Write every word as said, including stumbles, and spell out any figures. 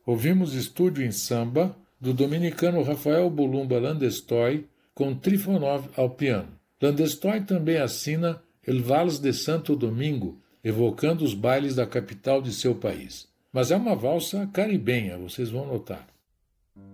Ouvimos Estúdio em Samba, do dominicano Rafael Bolumba Landestoy, com Trifonov ao piano. Landestoy também assina El Vals de Santo Domingo, evocando os bailes da capital de seu país. Mas é uma valsa caribenha, vocês vão notar.